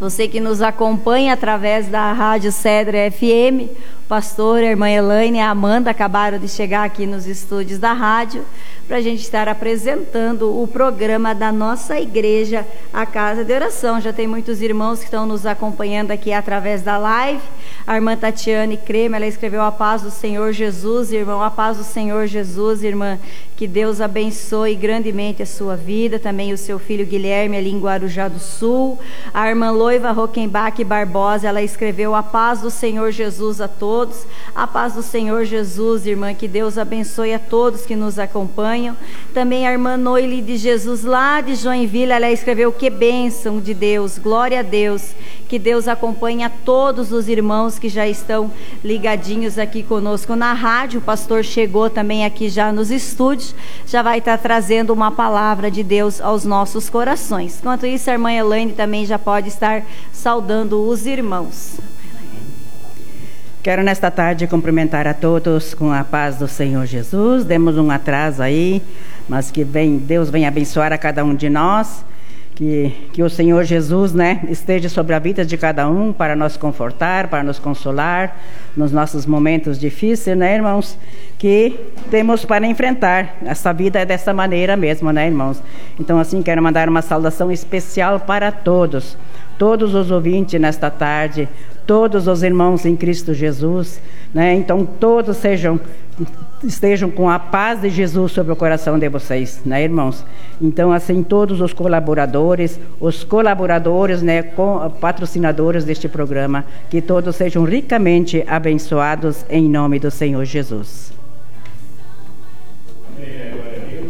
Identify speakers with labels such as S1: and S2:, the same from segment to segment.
S1: você que nos acompanha através da Rádio Cedro FM, o pastor, a irmã Elaine e a Amanda acabaram de chegar aqui nos estúdios da rádio para a gente estar apresentando o programa da nossa igreja, a Casa de Oração. Já tem muitos irmãos que estão nos acompanhando aqui através da live. A irmã Tatiane Creme, ela escreveu a paz do Senhor Jesus, irmão, a paz do Senhor Jesus, irmã, que Deus abençoe grandemente a sua vida, também o seu filho Guilherme ali em Guarujá do Sul. A irmã Loiva Rockenbach Barbosa, ela escreveu a paz do Senhor Jesus a todos, a paz do Senhor Jesus, irmã, que Deus abençoe a todos que nos acompanham. Também a irmã Noile de Jesus lá de Joinville, ela escreveu que bênção de Deus, glória a Deus, que Deus acompanhe a todos os irmãos que já estão ligadinhos aqui conosco na rádio. O pastor chegou também aqui já nos estúdios, já vai estar trazendo uma palavra de Deus aos nossos corações. Enquanto isso, a irmã Elaine também já pode estar saudando os irmãos.
S2: Quero nesta tarde cumprimentar a todos com a paz do Senhor Jesus. Demos um atraso aí, mas que Deus venha abençoar a cada um de nós. Que o Senhor Jesus, esteja sobre a vida de cada um para nos confortar, para nos consolar nos nossos momentos difíceis, irmãos? Que temos para enfrentar. Essa vida é dessa maneira mesmo, irmãos? Então, assim, quero mandar uma saudação especial para todos os ouvintes nesta tarde, todos os irmãos em Cristo Jesus, Então, todos estejam com a paz de Jesus sobre o coração de vocês, irmãos? Então, assim, todos os colaboradores, patrocinadores deste programa, que todos sejam ricamente abençoados em nome do Senhor Jesus.
S3: Glória a Deus.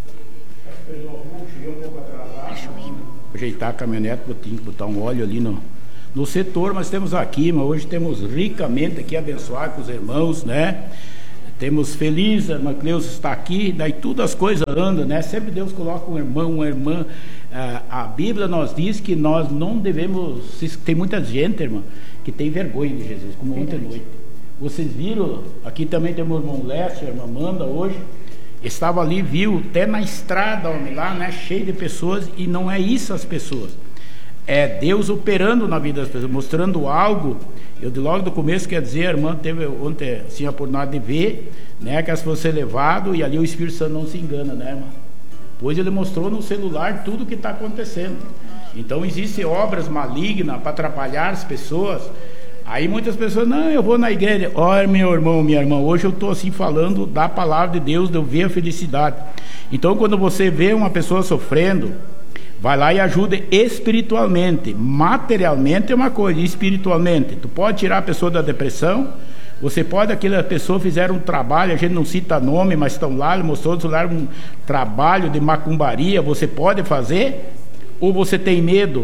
S3: Cheguei um pouco atrasado. Ajeitar a caminhonete, botar um óleo ali no setor, mas temos aqui, hoje temos ricamente aqui abençoado com os irmãos, Temos feliz, a irmã Cleusa está aqui, daí tudo as coisas andam, Sempre Deus coloca um irmão, uma irmã. A Bíblia nos diz que nós não devemos. Tem muita gente, irmã, que tem vergonha de Jesus, como ontem à noite. Vocês viram, aqui também temos o irmão Lécio, a irmã Amanda hoje. Estava ali, viu, até na estrada, homem, lá, cheio de pessoas, e não é isso as pessoas. É Deus operando na vida das pessoas, mostrando algo. Eu logo do começo, quer dizer, a irmã teve ontem assim, a oportunidade de ver, que elas foram ser levado, e ali o Espírito Santo não se engana, irmã? Pois ele mostrou no celular tudo o que está acontecendo. Então existem obras malignas para atrapalhar as pessoas. Aí muitas pessoas, não, eu vou na igreja. Olha, meu irmão, minha irmã, hoje eu estou assim falando da palavra de Deus, de eu ver a felicidade. Então quando você vê uma pessoa sofrendo, vai lá e ajuda espiritualmente. Materialmente é uma coisa, espiritualmente tu pode tirar a pessoa da depressão. Você pode, aquela pessoa fizeram um trabalho, a gente não cita nome, mas estão lá, ele mostrou um trabalho de macumbaria, você pode fazer? Ou você tem medo?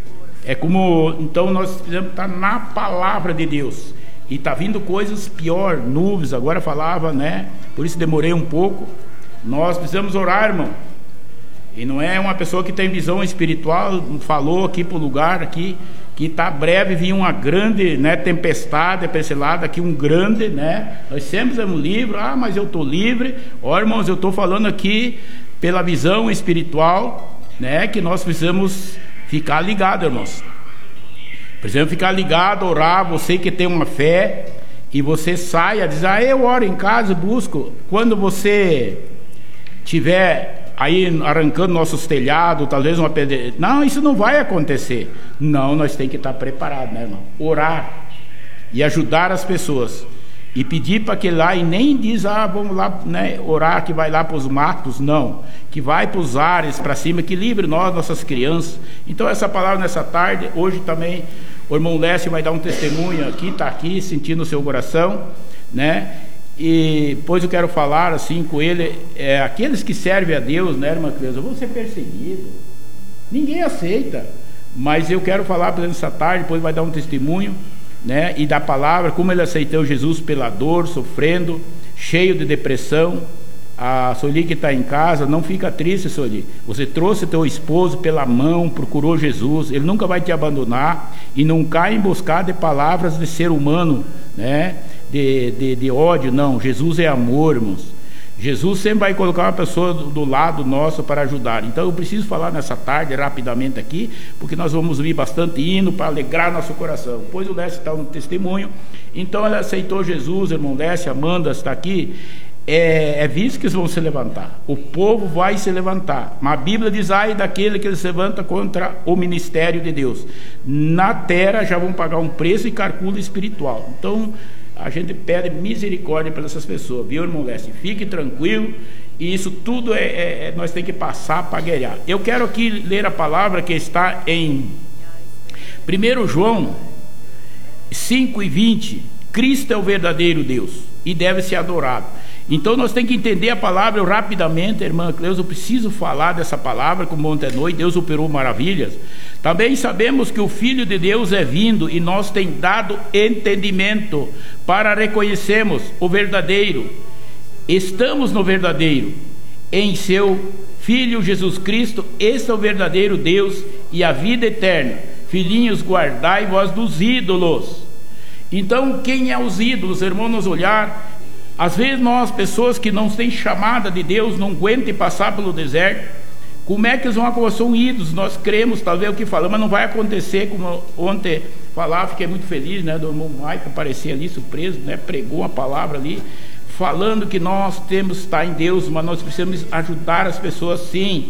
S3: Então nós precisamos estar na palavra de Deus, e está vindo coisas pior, nuvens, agora falava, por isso demorei um pouco. Nós precisamos orar, irmão. E não é uma pessoa que tem visão espiritual, falou aqui para o lugar aqui, que está breve vir uma grande tempestade para esse lado aqui, um grande, nós sempre temos livre, mas eu estou livre. Irmãos, eu estou falando aqui pela visão espiritual, que nós precisamos ficar ligado, irmãos. Precisamos ficar ligado, orar. Você que tem uma fé, e você saia, diz, eu oro em casa, busco. Quando você tiver aí arrancando nossos telhados, talvez uma pedra, não, isso não vai acontecer. Não, nós temos que estar preparados, irmão? Orar e ajudar as pessoas, e pedir para que lá, e nem diz, vamos lá, orar que vai lá para os matos, não, que vai para os ares, para cima, que livre nossas crianças. Então essa palavra nessa tarde, hoje também o irmão Lécio vai dar um testemunho aqui, está aqui, sentindo o seu coração, e depois eu quero falar assim com ele, aqueles que servem a Deus, irmã Cleusa, vão ser perseguidos, ninguém aceita, mas eu quero falar para ele nessa tarde, depois vai dar um testemunho, e da palavra, como ele aceitou Jesus pela dor, sofrendo, cheio de depressão. A Soli que está em casa, não fica triste, Soli, você trouxe teu esposo pela mão, procurou Jesus, ele nunca vai te abandonar, e não cai em buscar de palavras de ser humano, de ódio, não. Jesus é amor, irmãos. Jesus sempre vai colocar uma pessoa do lado nosso para ajudar. Então eu preciso falar nessa tarde rapidamente aqui, porque nós vamos ouvir bastante hino para alegrar nosso coração. Pois o Lécio está no testemunho, então ela aceitou Jesus, irmão Lécio, Amanda está aqui. É visto que eles vão se levantar, o povo vai se levantar, mas a Bíblia diz: ai daquele que se levanta contra o ministério de Deus, na terra já vão pagar um preço e calcula espiritual. Então a gente pede misericórdia para essas pessoas, viu, irmão Lécio? Fique tranquilo, e isso tudo nós temos que passar para guerrear. Eu quero aqui ler a palavra que está em 1 João 5:20. Cristo é o verdadeiro Deus e deve ser adorado. Então nós temos que entender a palavra. Eu rapidamente, irmã Cleusa, eu preciso falar dessa palavra. Como ontem à noite Deus operou maravilhas. Também sabemos que o Filho de Deus é vindo e nós tem dado entendimento para reconhecermos o verdadeiro. Estamos no verdadeiro, em seu Filho Jesus Cristo. Este é o verdadeiro Deus e a vida eterna. Filhinhos, guardai vós dos ídolos. Então quem é os ídolos, irmão, nos olhar? Às vezes nós, pessoas que não têm chamada de Deus, não aguentam passar pelo deserto, como é que eles vão alcançar ídolos? Nós cremos, talvez o que falamos, mas não vai acontecer como ontem falava. Fiquei muito feliz, né, do irmão Maico aparecer ali surpreso, né, pregou a palavra ali, falando que nós temos que estar em Deus, mas nós precisamos ajudar as pessoas, sim.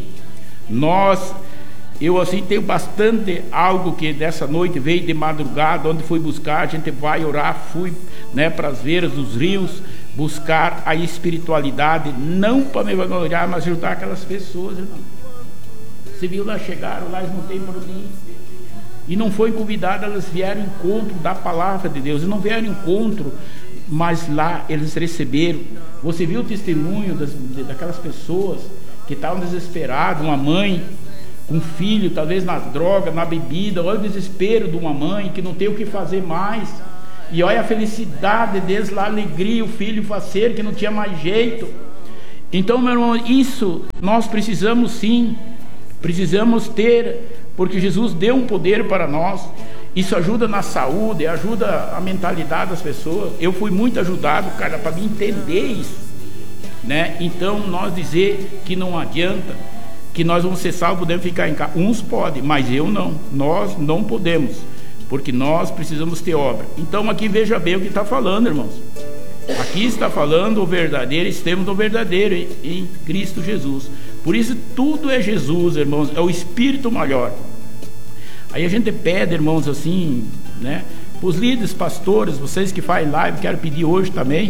S3: Eu assim tenho bastante algo que dessa noite veio de madrugada, onde fui buscar, a gente vai orar, fui, né, para as beiras dos rios, buscar a espiritualidade, não para me vangloriar, mas ajudar aquelas pessoas, irmão. Você viu, lá chegaram, lá eles não têm por mim, e não foi convidado, elas vieram ao encontro da palavra de Deus, e não vieram ao encontro, mas lá eles receberam. Você viu o testemunho daquelas pessoas que estavam desesperadas, uma mãe com um filho, talvez na droga, na bebida. Olha o desespero de uma mãe que não tem o que fazer mais, e olha a felicidade deles lá, a alegria, o filho faceiro que não tinha mais jeito. Então, meu irmão, isso nós precisamos sim, precisamos ter, porque Jesus deu um poder para nós. Isso ajuda na saúde, ajuda a mentalidade das pessoas. Eu fui muito ajudado, cara, para me entender isso, né? Então nós dizer que não adianta, que nós vamos ser salvos, podemos ficar em casa. Uns podem, mas eu não. Nós não podemos, porque nós precisamos ter obra. Então aqui veja bem o que está falando, irmãos. Aqui está falando o verdadeiro, estamos no verdadeiro em Cristo Jesus. Por isso tudo é Jesus, irmãos, é o Espírito maior. Aí a gente pede, irmãos, assim, né, para os líderes, pastores, vocês que fazem live, quero pedir hoje também,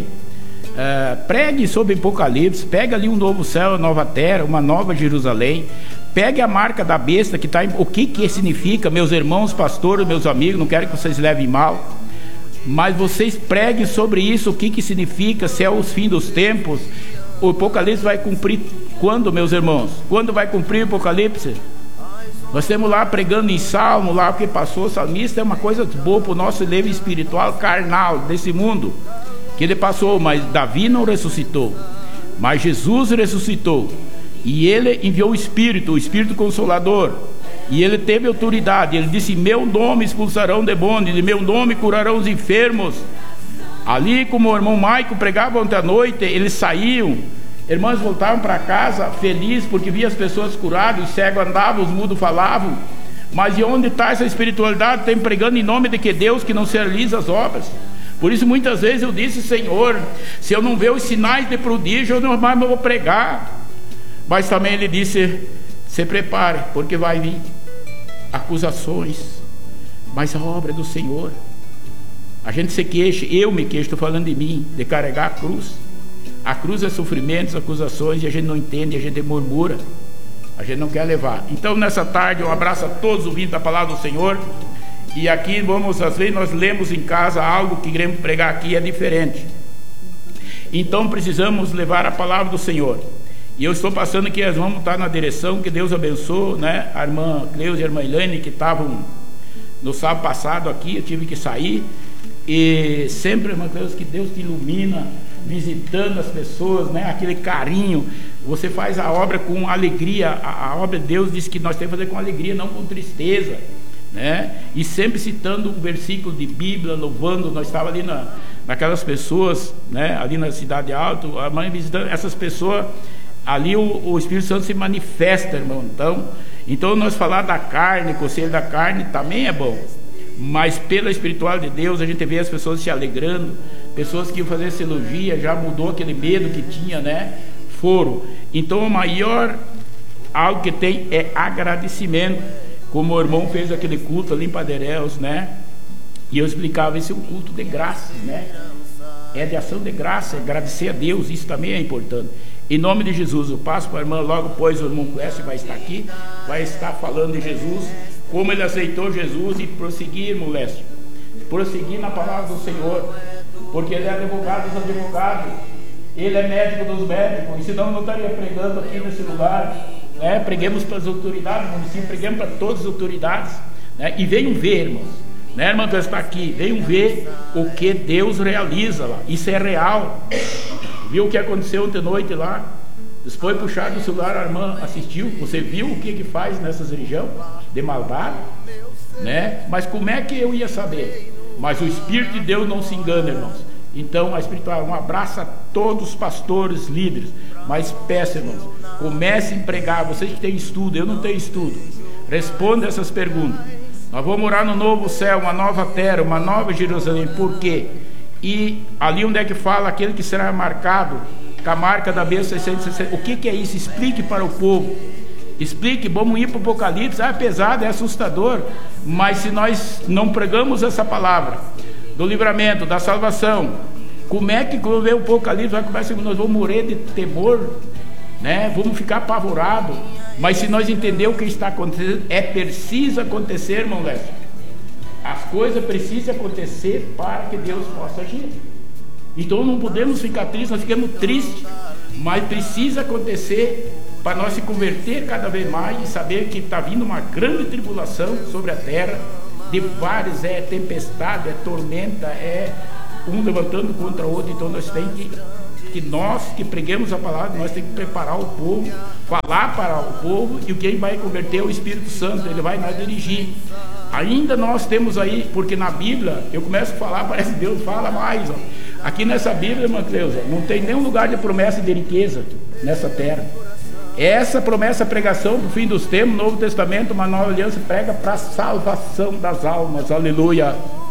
S3: pregue sobre Apocalipse, pega ali um novo céu, uma nova terra, uma nova Jerusalém, pegue a marca da besta que está em... O que significa, meus irmãos, pastores, meus amigos, não quero que vocês levem mal, mas vocês preguem sobre isso, o que significa, se é os fins dos tempos. O Apocalipse vai cumprir quando, meus irmãos? Quando vai cumprir o Apocalipse? Nós estamos lá pregando em Salmo, lá o que passou, o salmista é uma coisa boa para o nosso leve espiritual carnal desse mundo, que ele passou, mas Davi não ressuscitou, mas Jesus ressuscitou, e ele enviou o Espírito Consolador, e ele teve autoridade. Ele disse: meu nome expulsarão demônios, de meu nome curarão os enfermos. Ali, como o irmão Maico pregava ontem à noite, eles saíam, irmãos voltavam para casa felizes, porque via as pessoas curadas, os cegos andavam, os mudos falavam. Mas e onde está essa espiritualidade? Tem pregando em nome de que Deus, que não se realiza as obras. Por isso muitas vezes eu disse: Senhor, se eu não ver os sinais de prodígio, eu não mais vou pregar. Mas também ele disse: se prepare, porque vai vir acusações, mas a obra é do Senhor. A gente se queixa, eu me queixo, estou falando de mim, de carregar a cruz. A cruz é sofrimentos, acusações, e a gente não entende, a gente murmura, a gente não quer levar. Então nessa tarde um abraço a todos ouvindo a palavra do Senhor. E aqui às vezes nós lemos em casa algo que queremos pregar aqui é diferente. Então precisamos levar a palavra do Senhor. E eu estou passando que nós vamos estar na direção, que Deus abençoe, né? A irmã Cleusa e a irmã Elaine, que estavam no sábado passado aqui, eu tive que sair. E sempre, irmã Cleusa, que Deus te ilumina, visitando as pessoas, né? Aquele carinho. Você faz a obra com alegria. A obra de Deus diz que nós temos que fazer com alegria, não com tristeza, né? E sempre citando um versículo de Bíblia, louvando. Nós estávamos ali daquelas pessoas, né, ali na Cidade Alta, a mãe visitando essas pessoas, ali o Espírito Santo se manifesta, irmão. Então nós falar da carne, conselho da carne, também é bom, mas pela espiritual de Deus, a gente vê as pessoas se alegrando, pessoas que iam fazer cirurgia, já mudou aquele medo que tinha, né, foram. Então o maior algo que tem é agradecimento, como o irmão fez aquele culto ali em Padre-Réus, né, e eu explicava, esse é um culto de graça, né, é de ação de graça, é agradecer a Deus, isso também é importante. Em nome de Jesus, eu passo para a irmã, logo depois o irmão Clécio vai estar aqui, vai estar falando de Jesus, como ele aceitou Jesus, e prosseguir, irmão Lécio, prosseguir na palavra do Senhor, porque ele é advogado dos advogados, ele é médico dos médicos, e senão eu não estaria pregando aqui nesse lugar, né? Preguemos para as autoridades do município, preguemos para todas as autoridades, né? E venham ver, irmãos, né, irmã que está aqui, venham ver o que Deus realiza lá, isso é real. Viu o que aconteceu ontem à noite lá? Foi puxado o celular, a irmã assistiu. Você viu o que faz nessas regiões de maldade, né? Mas como é que eu ia saber? Mas o Espírito de Deus não se engana, irmãos. Então a espiritual, um abraço a todos os pastores, líderes. Mas peço, irmãos, comecem a pregar. Vocês que têm estudo, eu não tenho estudo, responda essas perguntas. Nós vamos morar no novo céu, uma nova terra, uma nova Jerusalém. Por quê? E ali onde é que fala aquele que será marcado com a marca da besta 660, o que é isso? Explique para o povo, explique. Vamos ir para o Apocalipse, é pesado, é assustador, mas se nós não pregamos essa palavra do livramento, da salvação, como é que quando vê o Apocalipse vai começar, nós vamos morrer de temor, né? Vamos ficar apavorados. Mas se nós entender o que está acontecendo, é preciso acontecer, irmão Lécio. As coisas precisam acontecer para que Deus possa agir. Então não podemos ficar tristes, nós ficamos tristes, mas precisa acontecer para nós se converter cada vez mais e saber que está vindo uma grande tribulação sobre a terra, de várias, é tempestade, é tormenta, é um levantando contra o outro. Então nós temos que nós que preguemos a palavra, nós temos que preparar o povo, falar para o povo, e quem vai converter é o Espírito Santo, ele vai nos dirigir. Ainda nós temos aí, porque na Bíblia, eu começo a falar, parece que Deus fala mais, ó. Aqui nessa Bíblia, irmã Cleusa, não tem nenhum lugar de promessa de riqueza nessa terra. Essa promessa, a pregação do fim dos tempos, Novo Testamento, uma nova aliança, prega para a salvação das almas, aleluia.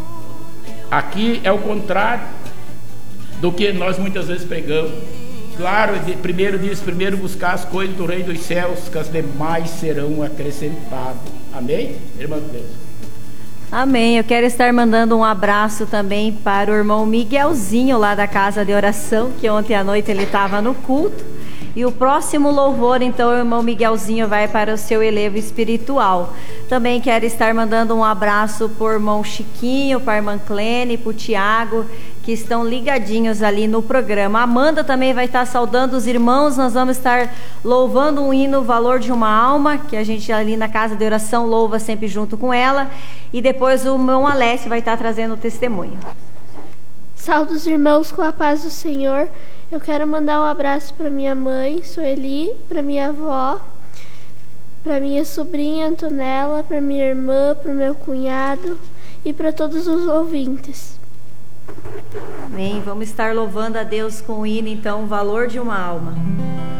S3: Aqui é o contrário do que nós muitas vezes pregamos. Claro, primeiro diz, primeiro buscar as coisas do reino dos céus, que as demais serão acrescentadas. Amém, irmã Cleusa?
S1: Amém. Eu quero estar mandando um abraço também para o irmão Miguelzinho, lá da Casa de Oração, que ontem à noite ele estava no culto. E o próximo louvor, então, o irmão Miguelzinho vai para o seu elevo espiritual. Também quero estar mandando um abraço para o irmão Chiquinho, para a irmã Clene, para o Tiago, que estão ligadinhos ali no programa. A Amanda também vai estar saudando os irmãos. Nós vamos estar louvando um hino, o valor de uma alma, que a gente ali na Casa de Oração louva sempre junto com ela. E depois o irmão Alessio vai estar trazendo o testemunho.
S4: Saúde os irmãos com a paz do Senhor. Eu quero mandar um abraço para minha mãe, Sueli, para minha avó, para minha sobrinha Antonella, para minha irmã, para o meu cunhado e para todos os ouvintes.
S1: Amém. Vamos estar louvando a Deus com o hino, então, o valor de uma alma.